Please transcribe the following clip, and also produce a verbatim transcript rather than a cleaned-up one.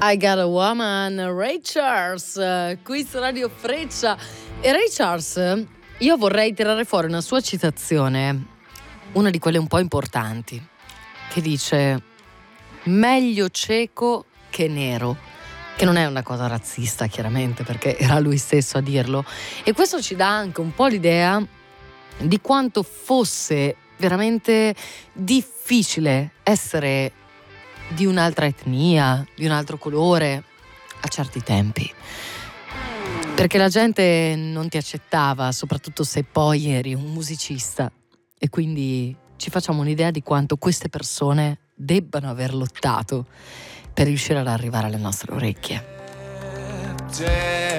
I Got a Woman, Ray Charles, qui su Radio Freccia. E Ray Charles, io vorrei tirare fuori una sua citazione, una di quelle un po' importanti, che dice: meglio cieco che nero, che non è una cosa razzista chiaramente, perché era lui stesso a dirlo, e questo ci dà anche un po' l'idea di quanto fosse veramente difficile essere di un'altra etnia, di un altro colore a certi tempi, perché la gente non ti accettava, soprattutto se poi eri un musicista. E quindi ci facciamo un'idea di quanto queste persone debbano aver lottato per riuscire ad arrivare alle nostre orecchie.